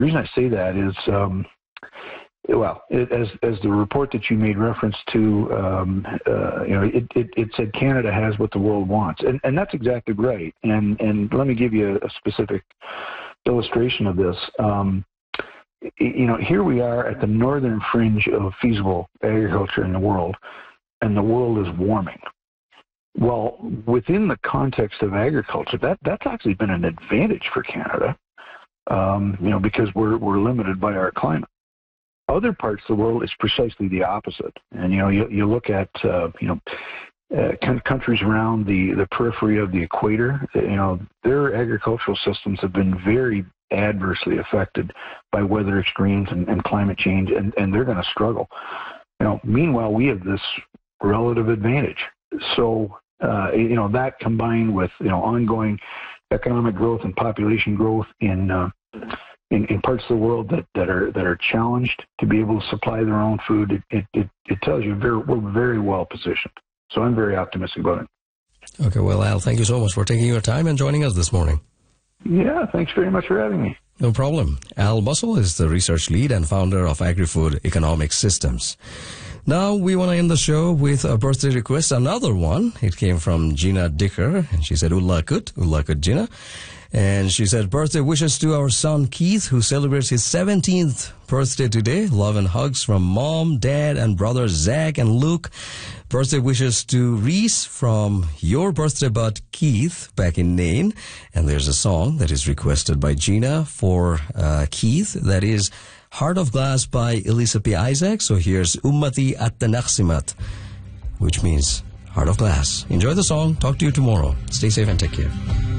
reason I say that is, as the report that you made reference to, it said Canada has what the world wants, and that's exactly right. And let me give you a specific illustration of this. Here we are at the northern fringe of feasible agriculture in the world, and the world is warming. Well, within the context of agriculture, that's actually been an advantage for Canada, because we're limited by our climate. Other parts of the world, it's precisely the opposite. And, you look at, countries around the periphery of the equator, their agricultural systems have been very adversely affected by weather extremes and climate change, and they're going to struggle. Meanwhile, we have this relative advantage. So, that combined with, ongoing economic growth and population growth in parts of the world that are challenged to be able to supply their own food, it tells you we're very well positioned. So I'm very optimistic about it. Okay, well, Al, thank you so much for taking your time and joining us this morning. Yeah, thanks very much for having me. No problem. Al Bussell is the research lead and founder of Agri-Food Economic Systems. Now we want to end the show with a birthday request, another one. It came from Gina Dicker, and she said, Ullakut Gina. And she said, birthday wishes to our son Keith, who celebrates his 17th birthday today. Love and hugs from mom, dad, and brothers Zach and Luke. Birthday wishes to Reese from your birthday bud Keith back in Nain. And there's a song that is requested by Gina for Keith. That is Heart of Glass by Elisa P. Isaac. So here's Ummati at the Naksimat, which means Heart of Glass. Enjoy the song. Talk to you tomorrow. Stay safe and take care.